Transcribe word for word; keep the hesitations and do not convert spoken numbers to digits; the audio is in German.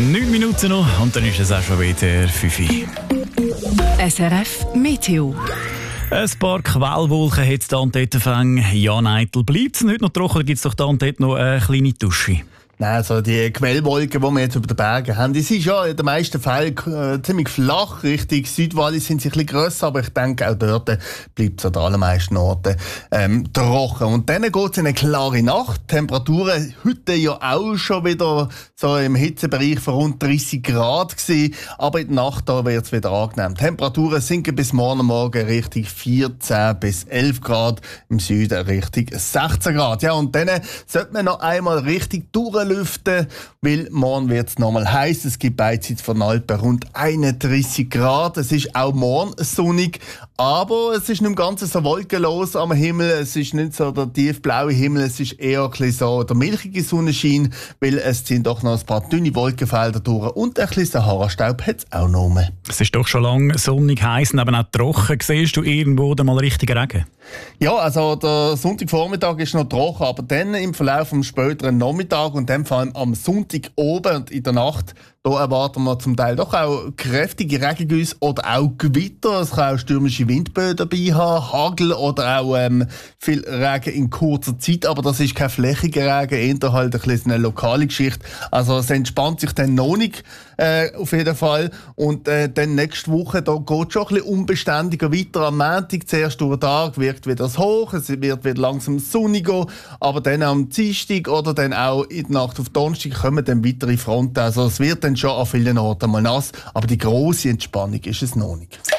neun Minuten noch und dann ist es auch schon wieder fünf Uhr. S R F Meteo. Ein paar Quellwolken hat es da und dort gefangen. Ja, Neitel, bleibt es nicht noch trocken oder gibt es doch da und dort noch eine kleine Dusche? Nein, also die Quellwolken, die wir jetzt über den Bergen haben, die sind ja in den meisten Fällen äh, ziemlich flach. Richtig Südwallis sind sie ein bisschen grösser, aber ich denke, auch dort bleibt es an den allermeisten Orten ähm, trocken. Und dann geht es in eine klare Nacht. Die Temperaturen heute ja auch schon wieder so im Hitzebereich von rund dreissig Grad gewesen, aber in der Nacht wird es wieder angenehm. Die Temperaturen sinken bis morgen Morgen Richtung vierzehn bis elf Grad, im Süden Richtung sechzehn Grad. Ja, und dann sollte man noch einmal richtig durch lüften, weil morgen wird es nochmal heiß. Es gibt beidseits von Alpen rund einunddreissig Grad. Es ist auch morgen sonnig, aber es ist nicht ganz so wolkenlos am Himmel. Es ist nicht so der tiefblaue Himmel, es ist eher ein bisschen so der milchige Sonnenschein, weil es sind doch noch ein paar dünne Wolkenfelder durch und ein bisschen Sahara-Staub hat es auch noch mehr. Es ist doch schon lange sonnig, heiß und eben auch trocken. Siehst du irgendwo mal richtigen Regen? Ja, also der Sonntagvormittag ist noch trocken, aber dann im Verlauf des späteren Nachmittag und dann vor allem am Sonntag oben und in der Nacht, da erwarten wir zum Teil doch auch kräftige Regengüsse oder auch Gewitter. Es kann auch stürmische Windböen dabei haben, Hagel oder auch ähm, viel Regen in kurzer Zeit. Aber das ist kein flächiger Regen, eher halt ein bisschen eine lokale Geschichte. Also es entspannt sich dann noch nicht äh, auf jeden Fall. Und äh, dann nächste Woche, da geht es schon ein bisschen unbeständiger weiter. Am Montag, zuerst durch den Tag, wirkt wieder das hoch, es wird wieder langsam sonnig gehen. Aber dann am Dienstag oder dann auch in der Nacht auf Donnerstag kommen dann weitere Fronten. Also es wird dann schon an vielen Orten mal nass, aber die grosse Entspannung ist es noch nicht.